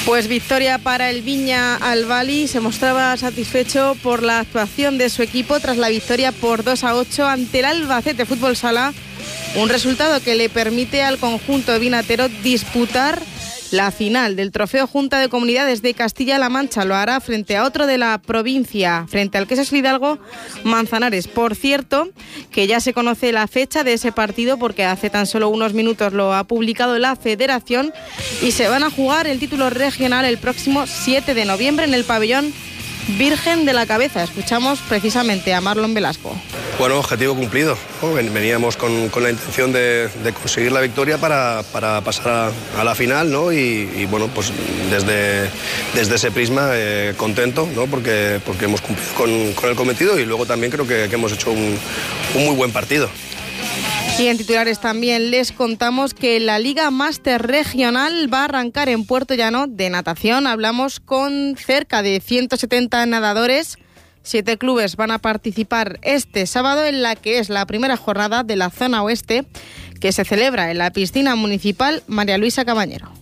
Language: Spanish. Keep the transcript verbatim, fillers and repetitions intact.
Pues victoria para el Viña Albali. Se mostraba satisfecho por la actuación de su equipo tras la victoria por dos a ocho ante el Albacete Fútbol Sala. Un resultado que le permite al conjunto vinatero disputar la final del Trofeo Junta de Comunidades de Castilla-La Mancha. Lo hará frente a otro de la provincia, frente al Quesos Hidalgo Manzanares. Por cierto, que ya se conoce la fecha de ese partido porque hace tan solo unos minutos lo ha publicado la Federación y se van a jugar el título regional el próximo siete de noviembre en el pabellón Virgen de la Cabeza. Escuchamos precisamente a Marlon Velasco. Bueno, objetivo cumplido, ¿no? Veníamos con, con la intención de, de conseguir la victoria para, para pasar a, a la final, ¿no? Y, y bueno, pues desde, desde ese prisma eh, contento, ¿no? Porque, porque hemos cumplido con, con el cometido y luego también creo que, que hemos hecho un, un muy buen partido. Y en titulares también les contamos que la Liga Máster Regional va a arrancar en Puerto Llano de natación. Hablamos con cerca de ciento setenta nadadores. Siete clubes van a participar este sábado en la que es la primera jornada de la zona oeste que se celebra en la piscina municipal María Luisa Cabañero.